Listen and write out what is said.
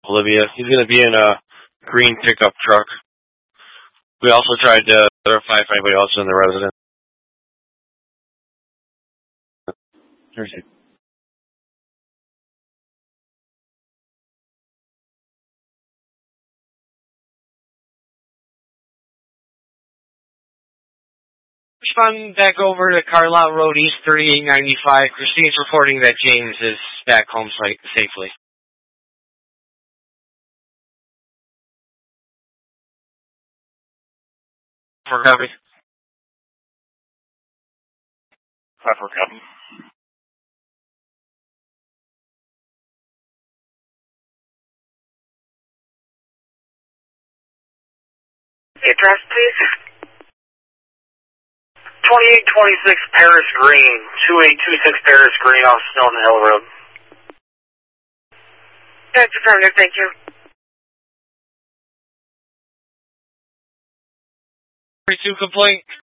Olivia. He's going to be in a green pickup truck. We also tried to verify if anybody else is in the residence. Respond back over to Carlisle Road East 3895. Christine's reporting that James is back home safely. For copy. For copy. Address, please. 2826 Paris Green, 2826 Paris Green off Snowden Hill Road. That's affirmative, thank you. 32 complaint.